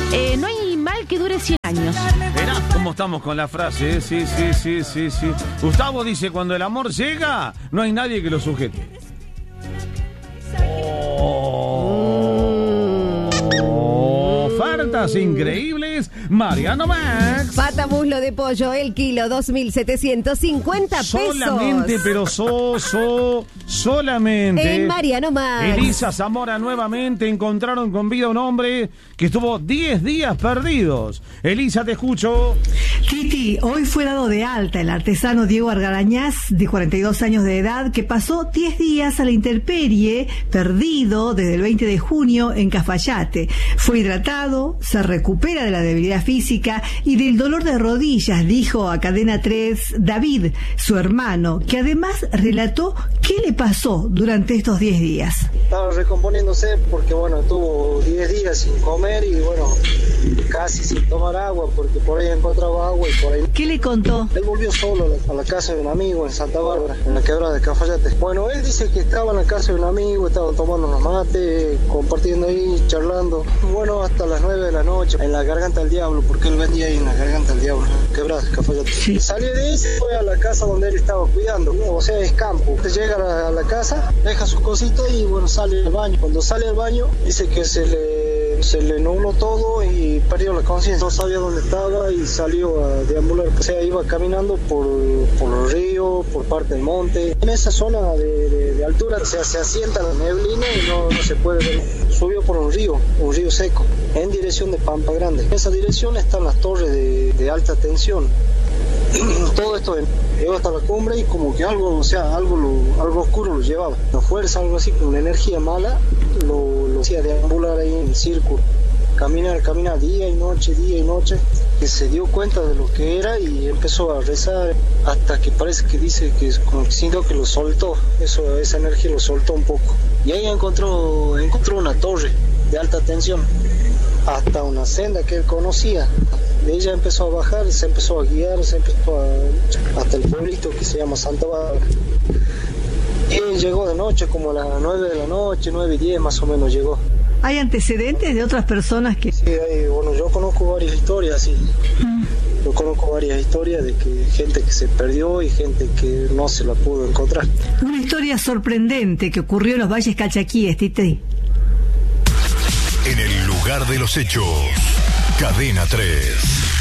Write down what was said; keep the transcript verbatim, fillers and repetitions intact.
Eh, no hay mal que dure cien años. Verá cómo estamos con la frase, ¿eh? Sí, sí, sí, sí, sí. Gustavo dice, cuando el amor llega, no hay nadie que lo sujete. Oh. Ofertas increíbles, Mariano Max. Pata muslo de pollo, el kilo, dos mil setecientos cincuenta pesos. Solamente, pero so, so, solamente. En Mariano Max. Elisa Zamora nuevamente encontraron con vida a un hombre que estuvo diez días perdidos. Elisa, te escucho. Titi, hoy fue dado de alta el artesano Diego Argarañaz, de cuarenta y dos años de edad, que pasó diez días a la intemperie, perdido desde el veinte de junio en Cafayate. Fue hidratado, se recupera de la debilidad física y del dolor de rodillas, dijo a Cadena tres David, su hermano, que además relató qué le pasó durante estos diez días. Estaba recomponiéndose porque, bueno, tuvo diez días sin comer y, bueno, casi sin tomar agua porque por ahí encontraba agua y por ahí... ¿Qué le contó? Él volvió solo a la, a la casa de un amigo en Santa Bárbara, en la quebrada de Cafayate. Bueno, él dice que estaba en la casa de un amigo, estaban tomando unos mates, compartiendo ahí, charlando. Bueno, hasta las nueve de la noche, en la Garganta del Diablo, porque él vendía ahí en la Garganta del Diablo, quebrada de Cafayate. Sí. Salió de ahí y se fue a la casa donde él estaba cuidando, ¿no? O sea, es campo. Usted llega a la, a la casa, deja sus cositas y, bueno, sale al baño. Cuando sale al baño, dice que se le... se le nubló todo y perdió la conciencia, no sabía dónde estaba y salió a deambular, o sea, iba caminando por, por los ríos, por parte del monte. En esa zona de, de, de altura, o sea, se asienta la neblina y no, no se puede ver. Subió por un río, un río seco, en dirección de Pampa Grande. En esa dirección están las torres de, de alta tensión. Todo esto llegó hasta la cumbre y como que algo, o sea, algo, lo, algo oscuro lo llevaba. Una fuerza, algo así, con una energía mala, lo, lo hacía deambular ahí en círculo. Caminar, caminar día y noche, día y noche, que se dio cuenta de lo que era y empezó a rezar hasta que parece que dice que es como que sintió que lo soltó, eso, esa energía lo soltó un poco. Y ahí encontró, encontró una torre de alta tensión, hasta una senda que él conocía. De ella empezó a bajar, se empezó a guiar, se empezó a, hasta el pueblito que se llama Santa Bárbara. Él llegó de noche, como a las nueve de la noche, nueve y diez más o menos llegó. ¿Hay antecedentes de otras personas que...? Sí, hay, bueno, yo conozco varias historias, sí. Mm. Yo conozco varias historias de que gente que se perdió y gente que no se la pudo encontrar. Una historia sorprendente que ocurrió en los Valles Calchaquíes, Titi. En el lugar de los hechos, Cadena tres.